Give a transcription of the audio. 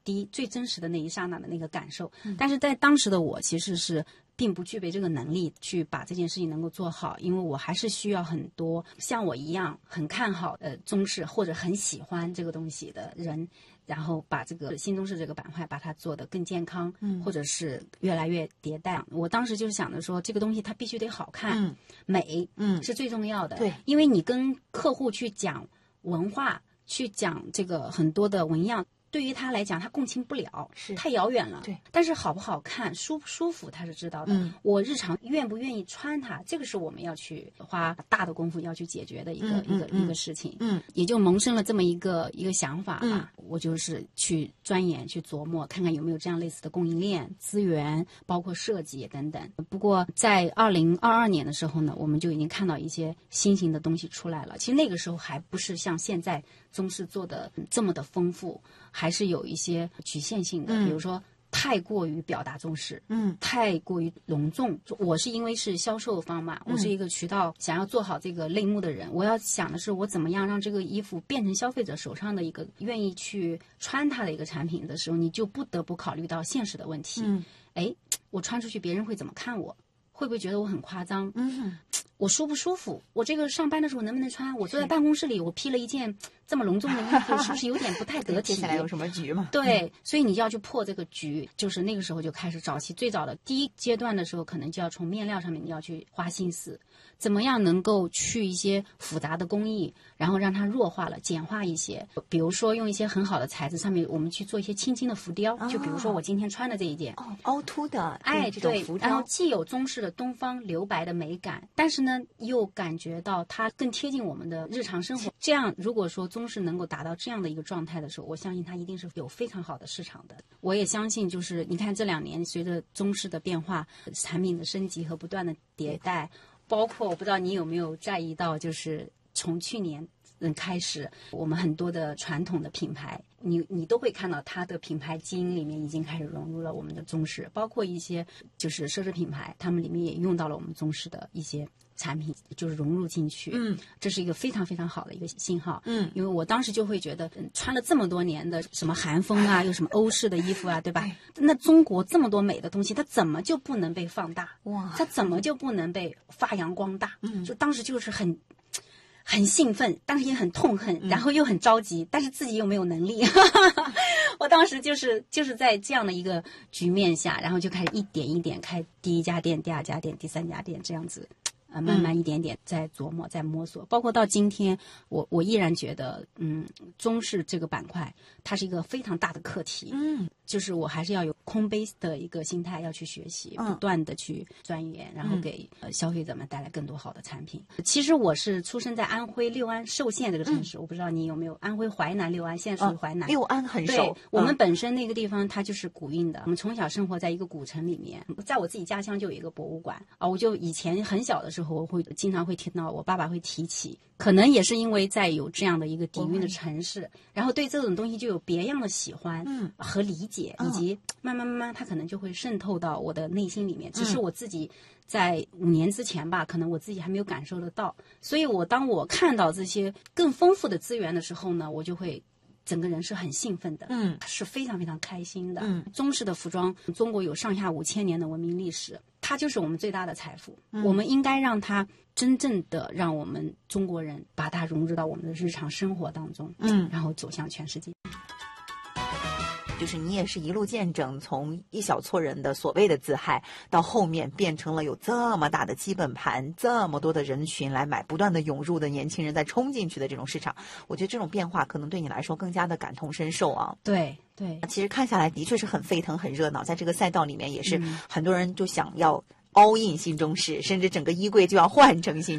低最真实的那一刹那的那个感受。但是在当时的我其实是并不具备这个能力去把这件事情能够做好，因为我还是需要很多像我一样很看好中式或者很喜欢这个东西的人，然后把这个新中式这个板块把它做得更健康，或者是越来越迭代。我当时就是想着说，这个东西它必须得好看，美，是最重要的。 对， 因为你跟客户去讲文化，去讲这个很多的纹样，对于他来讲他共情不了， 是太遥远了。 对， 但是好不好看舒不舒服他是知道的。我日常愿不愿意穿它，这个是我们要去花大的功夫要去解决的一个事情。也就萌生了这么一个想法吧。我就是去钻研去琢磨，看看有没有这样类似的供应链资源，包括设计等等。不过在2022年的时候呢，我们就已经看到一些新型的东西出来了。其实那个时候还不是像现在中式做的这么的丰富，还是有一些局限性的，比如说太过于表达中式，太过于隆重。我是因为是销售方嘛，我是一个渠道，想要做好这个类目的人，我要想的是我怎么样让这个衣服变成消费者手上的一个愿意去穿它的一个产品的时候，你就不得不考虑到现实的问题。我穿出去别人会怎么看我？会不会觉得我很夸张？我舒不舒服？我这个上班的时候能不能穿？我坐在办公室里，我披了一件这么隆重的衣服，是不是有点不太得体？ 接下来有什么局吗？ 对，所以你就要去破这个局。就是那个时候就开始早期最早的第一阶段的时候，可能就要从面料上面你要去花心思，怎么样能够去一些复杂的工艺，然后让它弱化了、简化一些。比如说用一些很好的材质，上面我们去做一些轻轻的浮雕。就比如说我今天穿的这一件， 凹凸的，这种浮雕， 然后既有中式的东方留白的美感，但是呢又感觉到它更贴近我们的日常生活。这样如果说中式能够达到这样的一个状态的时候，我相信它一定是有非常好的市场的。我也相信就是你看这2年随着中式的变化，产品的升级和不断的迭代，包括我不知道你有没有在意到，就是从去年开始，我们很多的传统的品牌，你都会看到它的品牌基因里面已经开始融入了我们的中式，包括一些就是奢侈品牌，他们里面也用到了我们中式的一些产品，就是融入进去。这是一个非常非常好的一个信号。因为我当时就会觉得，穿了这么多年的什么韩风啊，又什么欧式的衣服啊，对吧？那中国这么多美的东西，它怎么就不能被放大？它怎么就不能被发扬光大？就当时就是很兴奋，但是也很痛恨，然后又很着急，但是自己又没有能力。我当时就是在这样的一个局面下，然后就开始一点一点开第1家店、第2家店、第3家店这样子。慢慢一点点在琢磨，在摸索，包括到今天，我依然觉得，中式这个板块它是一个非常大的课题。就是我还是要有空杯的一个心态，要去学习，不断的去钻研，然后给消费者们带来更多好的产品。其实我是出生在安徽六安寿县这个城市，我不知道你有没有安徽淮南六安，现在属于淮南。 六安很熟。 对，我们本身那个地方它就是古韵的，我们从小生活在一个古城里面，在我自己家乡就有一个博物馆啊，我就以前很小的时候，我会经常会听到我爸爸会提起，可能也是因为在有这样的一个底蕴的城市，然后对这种东西就有别样的喜欢和理解。以及慢慢它可能就会渗透到我的内心里面，只是我自己在5年之前吧，可能我自己还没有感受得到。所以当我看到这些更丰富的资源的时候呢，我就会整个人是很兴奋的，是非常非常开心的。中式的服装，中国有上下5000年的文明历史，它就是我们最大的财富。我们应该让它真正的让我们中国人把它融入到我们的日常生活当中，然后走向全世界。 就是你也是一路见证，从一小撮人的所谓的自嗨，到后面变成了有这么大的基本盘，这么多的人群来买，不断的涌入的年轻人在冲进去的这种市场，我觉得这种变化可能对你来说更加的感同身受啊。 对， 其实看下来的确是很沸腾很热闹，在这个赛道里面也是很多人就想要all in新中式，甚至整个衣柜就要换成新